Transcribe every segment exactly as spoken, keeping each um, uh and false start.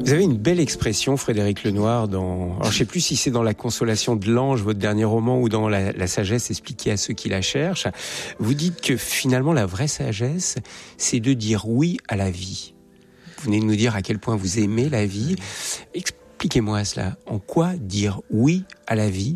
Vous avez une belle expression, Frédéric Lenoir, dans... Alors, je ne sais plus si c'est dans La Consolation de l'Ange, votre dernier roman, ou dans La, la sagesse expliquée à ceux qui la cherchent. Vous dites que finalement, la vraie sagesse, c'est de dire oui à la vie. Vous venez de nous dire à quel point vous aimez la vie. Expliquez-moi cela. En quoi dire oui à la vie,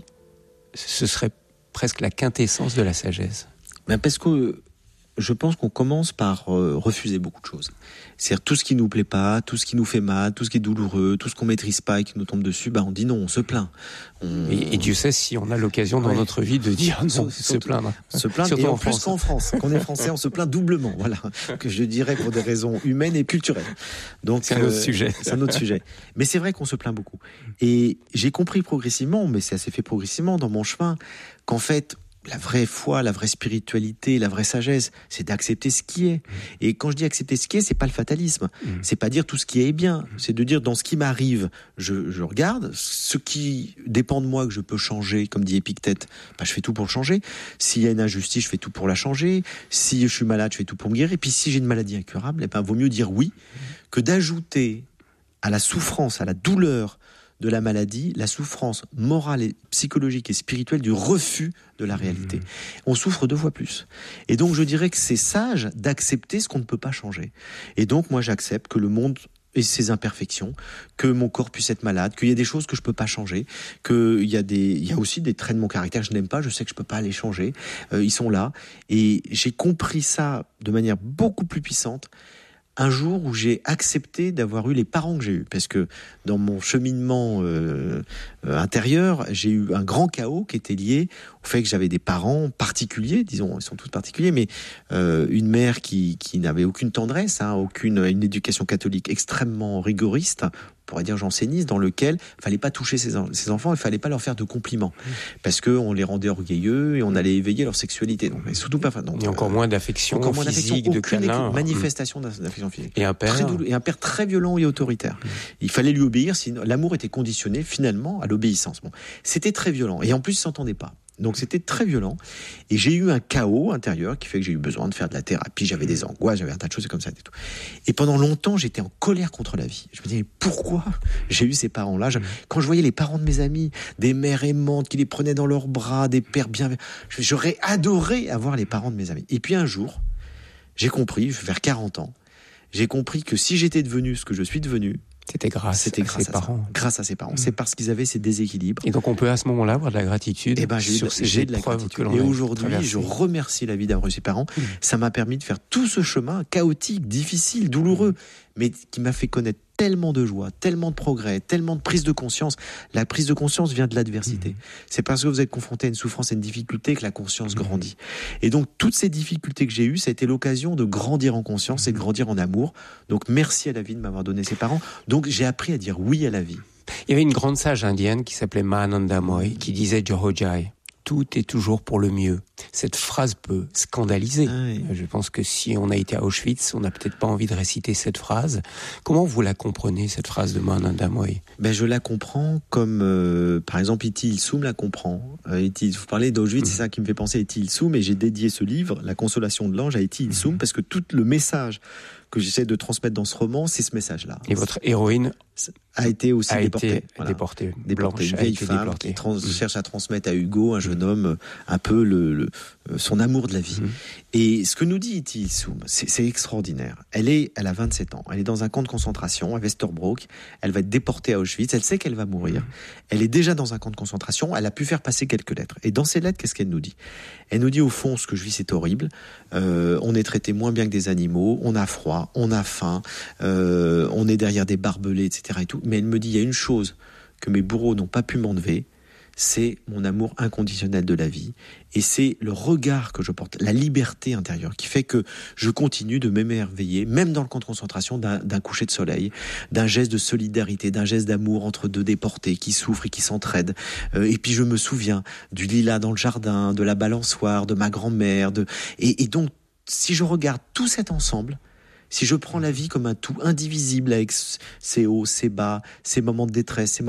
ce serait presque la quintessence de la sagesse? Ben parce que je pense qu'on commence par euh, refuser beaucoup de choses. C'est-à-dire tout ce qui nous plaît pas, tout ce qui nous fait mal, tout ce qui est douloureux, tout ce qu'on maîtrise pas et qui nous tombe dessus, bah on dit non, on se plaint. On... Et, et Dieu sait si on a l'occasion dans ouais. notre vie de dire non, se plaindre. Se plaindre, surtout et en, en plus qu'en France. Quand on est français, on se plaint doublement. Voilà, que je dirais pour des raisons humaines et culturelles. Donc c'est un autre euh, sujet. C'est un autre sujet. Mais c'est vrai qu'on se plaint beaucoup. Et j'ai compris progressivement, mais ça s'est fait progressivement dans mon chemin, qu'en fait la vraie foi, la vraie spiritualité, la vraie sagesse, c'est d'accepter ce qui est. Et quand je dis accepter ce qui est, c'est pas le fatalisme. Mmh. C'est pas dire tout ce qui est bien. C'est de dire dans ce qui m'arrive, je, je regarde ce qui dépend de moi que je peux changer, comme dit Épictète. Bah, je fais tout pour le changer. S'il y a une injustice, je fais tout pour la changer. Si je suis malade, je fais tout pour me guérir. Et puis si j'ai une maladie incurable, eh ben vaut mieux dire oui que d'ajouter à la souffrance, à la douleur de la maladie, la souffrance morale et psychologique et spirituelle du refus de la réalité. Mmh. On souffre deux fois plus. Et donc je dirais que c'est sage d'accepter ce qu'on ne peut pas changer. Et donc moi j'accepte que le monde ait ses imperfections, que mon corps puisse être malade, qu'il y a des choses que je peux pas changer, qu'il y a des, il y a aussi des traits de mon caractère que je n'aime pas, je sais que je peux pas les changer. Euh, ils sont là. Et j'ai compris ça de manière beaucoup plus puissante un jour où j'ai accepté d'avoir eu les parents que j'ai eus. Parce que dans mon cheminement euh, euh, intérieur, j'ai eu un grand chaos qui était lié au fait que j'avais des parents particuliers, disons, ils sont tous particuliers, mais euh, une mère qui, qui n'avait aucune tendresse, hein, aucune, une éducation catholique extrêmement rigoriste, on pourrait dire janséniste, dans lequel il fallait pas toucher ses, ses enfants, il fallait pas leur faire de compliments, mmh. parce qu'on les rendait orgueilleux et on allait éveiller leur sexualité. Donc, mais surtout pas. Donc, et encore moins d'affection encore moins physique, d'affection, de câlin. Aucune manifestation d'affection physique. Et un père. Très douleux, et un père très violent et autoritaire. Mmh. Il fallait lui obéir, sinon l'amour était conditionné finalement à l'obéissance. Bon, c'était très violent et en plus ils s'entendaient pas. Donc c'était très violent et j'ai eu un chaos intérieur qui fait que j'ai eu besoin de faire de la thérapie, j'avais des angoisses, j'avais un tas de choses comme ça et tout. Et pendant longtemps j'étais en colère contre la vie. Je me disais pourquoi j'ai eu ces parents-là. Je, quand je voyais les parents de mes amis, des mères aimantes qui les prenaient dans leurs bras, des pères bienveillants, j'aurais adoré avoir les parents de mes amis. Et puis un jour, j'ai compris, je vais vers quarante ans, j'ai compris que si j'étais devenu ce que je suis devenu, C'était grâce, C'était grâce grâce à ses à parents. Ça. Grâce à ses parents. Mmh. C'est parce qu'ils avaient ces déséquilibres. Et donc on peut à ce moment-là avoir de la gratitude. Et ben j'ai, sur de, ces j'ai de la gratitude. Et aujourd'hui, traversé. Je remercie la vie d'avoir eu ses parents. Mmh. Ça m'a permis de faire tout ce chemin chaotique, difficile, douloureux, mmh. mais qui m'a fait connaître tellement de joie, tellement de progrès, tellement de prise de conscience. La prise de conscience vient de l'adversité. Mmh. C'est parce que vous êtes confronté à une souffrance et une difficulté que la conscience mmh. grandit. Et donc, toutes ces difficultés que j'ai eues, ça a été l'occasion de grandir en conscience mmh. et de grandir en amour. Donc, merci à la vie de m'avoir donné ses parents. Donc, j'ai appris à dire oui à la vie. Il y avait une grande sage indienne qui s'appelait Mahananda Moy qui disait Johojai. Tout est toujours pour le mieux. Cette phrase peut scandaliser. Ah oui. Je pense que si on a été à Auschwitz, on n'a peut-être pas envie de réciter cette phrase. Comment vous la comprenez, cette phrase de Mahananda Moy ? Ben, je la comprends comme, euh, par exemple, Iti Ilsoum la comprend. Euh, Iti, vous parlez d'Auschwitz, mmh. c'est ça qui me fait penser à Iti Ilsoum, et j'ai dédié ce livre, La Consolation de l'Ange, à Iti Ilsoum, mmh. parce que tout le message que j'essaie de transmettre dans ce roman, c'est ce message-là. Et votre héroïne a été aussi a déportée. Été voilà. déportée. Déportée. Une vieille femme déportée. qui trans- mmh. cherche à transmettre à Hugo, un jeune mmh. homme, un peu le, le, son amour de la vie. Mmh. Et ce que nous dit Iti Ilsoum, c'est, c'est extraordinaire. Elle est, elle a vingt-sept ans. Elle est dans un camp de concentration à Westerbroek. Elle va être déportée à Auschwitz. Elle sait qu'elle va mourir. Mmh. Elle est déjà dans un camp de concentration. Elle a pu faire passer quelques lettres. Et dans ces lettres, qu'est-ce qu'elle nous dit ? Elle nous dit au fond, ce que je vis, c'est horrible. Euh, on est traité moins bien que des animaux. On a froid. On a faim. Euh, on est derrière des barbelés, et cetera et tout. Mais elle me dit, il y a une chose que mes bourreaux n'ont pas pu m'enlever, c'est mon amour inconditionnel de la vie. Et c'est le regard que je porte, la liberté intérieure, qui fait que je continue de m'émerveiller, même dans le camp de concentration, d'un, d'un coucher de soleil, d'un geste de solidarité, d'un geste d'amour entre deux déportés qui souffrent et qui s'entraident. Euh, et puis je me souviens du lilas dans le jardin, de la balançoire, de ma grand-mère. De... Et, et donc, si je regarde tout cet ensemble, si je prends la vie comme un tout indivisible avec ses hauts, ses bas, ses moments de détresse, ses